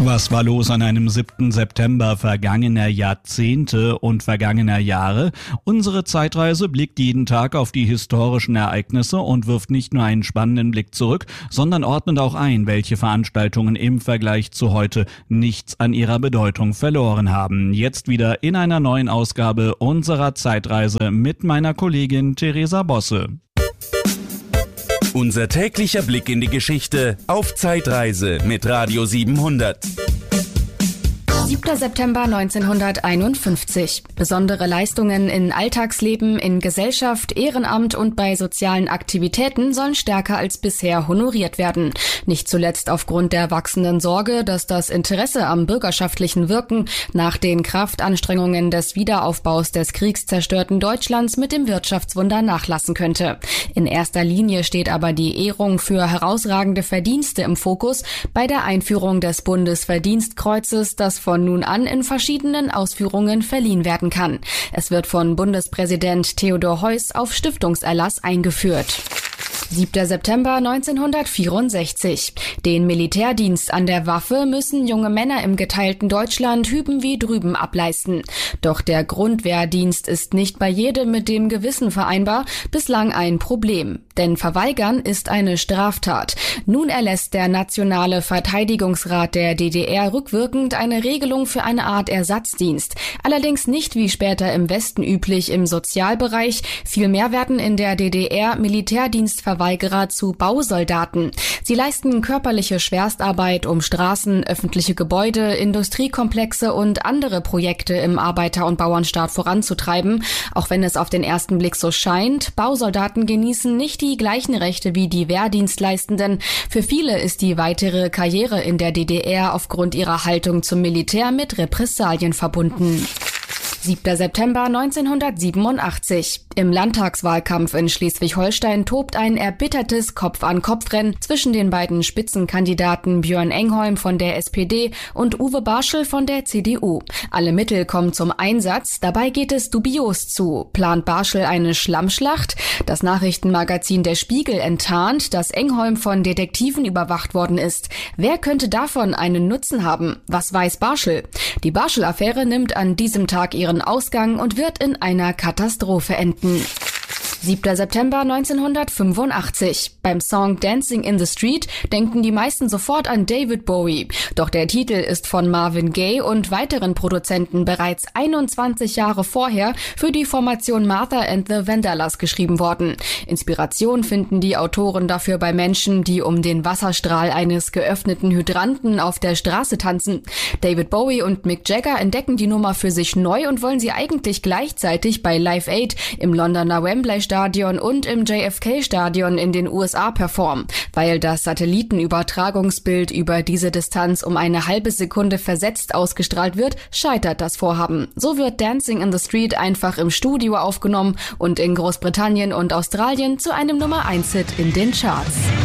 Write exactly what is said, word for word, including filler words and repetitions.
Was war los an einem siebten September vergangener Jahrzehnte und vergangener Jahre? Unsere Zeitreise blickt jeden Tag auf die historischen Ereignisse und wirft nicht nur einen spannenden Blick zurück, sondern ordnet auch ein, welche Veranstaltungen im Vergleich zu heute nichts an ihrer Bedeutung verloren haben. Jetzt wieder in einer neuen Ausgabe unserer Zeitreise mit meiner Kollegin Theresa Bosse. Unser täglicher Blick in die Geschichte auf Zeitreise mit Radio siebenhundert. siebter September neunzehnhunderteinundfünfzig. Besondere Leistungen in Alltagsleben, in Gesellschaft, Ehrenamt und bei sozialen Aktivitäten sollen stärker als bisher honoriert werden. Nicht zuletzt aufgrund der wachsenden Sorge, dass das Interesse am bürgerschaftlichen Wirken nach den Kraftanstrengungen des Wiederaufbaus des kriegszerstörten Deutschlands mit dem Wirtschaftswunder nachlassen könnte. In erster Linie steht aber die Ehrung für herausragende Verdienste im Fokus bei der Einführung des Bundesverdienstkreuzes, das von nun an in verschiedenen Ausführungen verliehen werden kann. Es wird von Bundespräsident Theodor Heuss auf Stiftungserlass eingeführt. siebter September neunzehnhundertvierundsechzig. Den Militärdienst an der Waffe müssen junge Männer im geteilten Deutschland hüben wie drüben ableisten. Doch der Grundwehrdienst ist nicht bei jedem mit dem Gewissen vereinbar, bislang ein Problem. Denn Verweigern ist eine Straftat. Nun erlässt der Nationale Verteidigungsrat der D D R rückwirkend eine Regelung für eine Art Ersatzdienst. Allerdings nicht wie später im Westen üblich im Sozialbereich. Vielmehr werden in der D D R Militärdienstverweigerer zu Bausoldaten. Sie leisten körperliche Schwerstarbeit, um Straßen, öffentliche Gebäude, Industriekomplexe und andere Projekte im Arbeiter- und Bauernstaat voranzutreiben. Auch wenn es auf den ersten Blick so scheint, Bausoldaten genießen nicht die gleichen Rechte wie die Wehrdienstleistenden. Für viele ist die weitere Karriere in der D D R aufgrund ihrer Haltung zum Militär mit Repressalien verbunden. siebter September neunzehnhundertsiebenundachtzig. Im Landtagswahlkampf in Schleswig-Holstein tobt ein erbittertes Kopf-an-Kopf-Rennen zwischen den beiden Spitzenkandidaten Björn Engholm von der S P D und Uwe Barschel von der C D U. Alle Mittel kommen zum Einsatz, dabei geht es dubios zu. Plant Barschel eine Schlammschlacht? Das Nachrichtenmagazin Der Spiegel enttarnt, dass Engholm von Detektiven überwacht worden ist. Wer könnte davon einen Nutzen haben? Was weiß Barschel? Die Barschel-Affäre nimmt an diesem Tag ihren Ausgang und wird in einer Katastrophe enden. siebter September neunzehnhundertfünfundachtzig. Beim Song Dancing in the Street denken die meisten sofort an David Bowie. Doch der Titel ist von Marvin Gaye und weiteren Produzenten bereits einundzwanzig Jahre vorher für die Formation Martha and the Vandellas geschrieben worden. Inspiration finden die Autoren dafür bei Menschen, die um den Wasserstrahl eines geöffneten Hydranten auf der Straße tanzen. David Bowie und Mick Jagger entdecken die Nummer für sich neu und wollen sie eigentlich gleichzeitig bei Live Aid im Londoner Wembley Stadion und im J F K-Stadion in den U S A performen. Weil das Satellitenübertragungsbild über diese Distanz um eine halbe Sekunde versetzt ausgestrahlt wird, scheitert das Vorhaben. So wird Dancing in the Street einfach im Studio aufgenommen und in Großbritannien und Australien zu einem Nummer eins Hit in den Charts.